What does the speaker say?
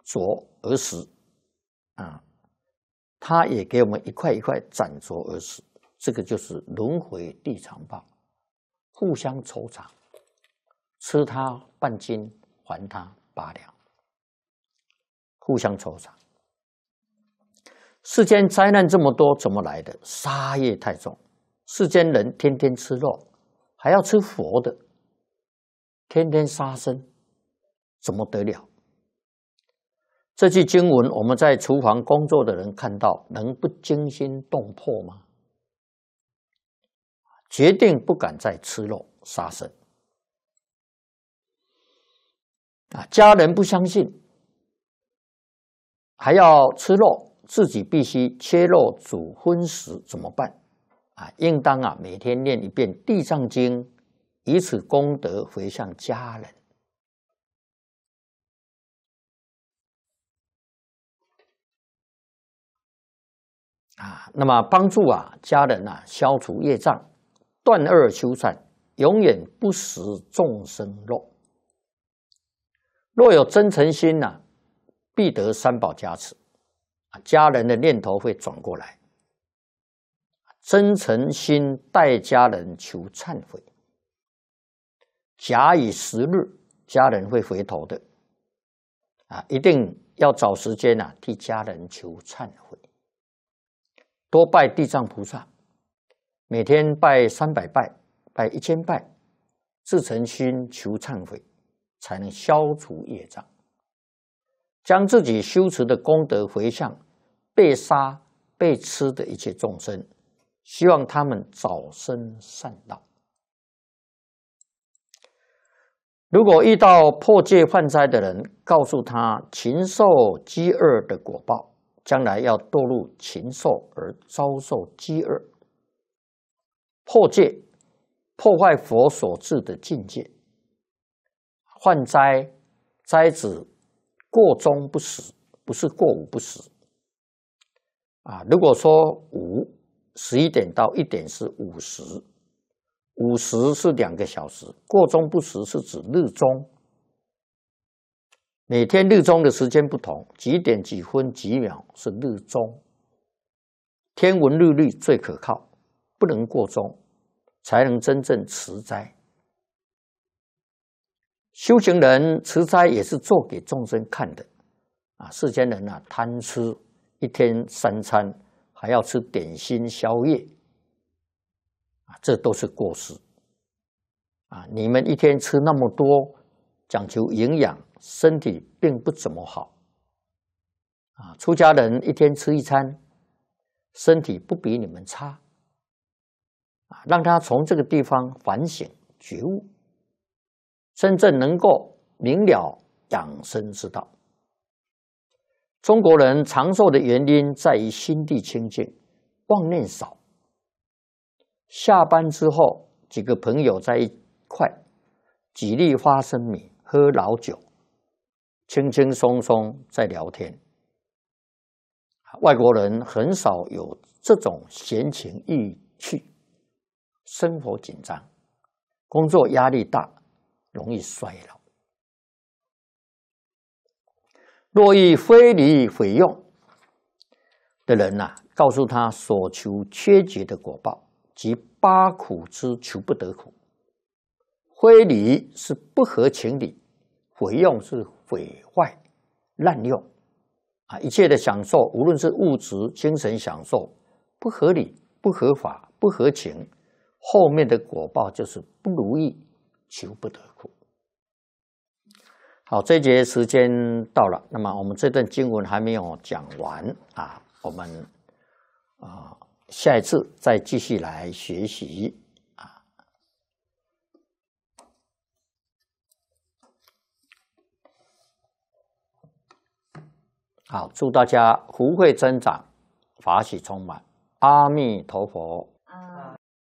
啄而死啊，他也给我们一块一块斩啄而死。这个就是轮回地藏报，互相酬偿，吃他半斤，还他8两，互相酬偿。世间灾难这么多，怎么来的？杀业太重。世间人天天吃肉，还要吃佛的，天天杀生，怎么得了？这句经文，我们在厨房工作的人看到，能不惊心动魄吗？决定不敢再吃肉杀生。家人不相信，还要吃肉，自己必须切肉煮荤食，怎么办？应当每天念一遍《地藏经》，以此功德回向家人。那么帮助家人消除业障，断恶修善，永远不食众生肉。若有真诚心必得三宝加持，家人的念头会转过来。真诚心待家人求忏悔，假以时日，家人会回头的。一定要找时间替家人求忏悔。多拜地藏菩萨，每天拜300拜，拜1000拜，自诚心求忏悔，才能消除业障，将自己修持的功德回向被杀被吃的一切众生，希望他们早生善道。如果遇到破戒犯灾的人，告诉他禽兽饥饿的果报，将来要堕入禽兽而遭受饥饿。破戒，破坏佛所制的境界。犯灾，灾指过中不死，不是过午不食。如果说午11点到1点是午时，午时是2个小时，过中不食是指日中。每天日中的时间不同，几点几分几秒是日中。天文日历最可靠，不能过中，才能真正持斋。修行人持斋也是做给众生看的。世间人贪吃，一天3餐，还要吃点心宵夜，这都是过失。你们一天吃那么多，讲求营养，身体并不怎么好。出家人一天吃1餐，身体不比你们差。让他从这个地方反省觉悟，真正能够明了养生之道。中国人长寿的原因在于心地清净，妄念少。下班之后，几个朋友在一块几粒花生米，喝老酒，轻轻松松在聊天。外国人很少有这种闲情逸趣，生活紧张，工作压力大，容易衰老。若遇非礼毁用的人告诉他所求缺劫的果报，即8苦之求不得苦。非礼是不合情理，毁用是毁坏滥用。一切的享受，无论是物质精神享受，不合理不合法不合情，后面的果报就是不如意，求不得苦。好，这一节时间到了，那么我们这段经文还没有讲完我们下一次再继续来学习好，祝大家福慧增长，法喜充满，阿弥陀佛。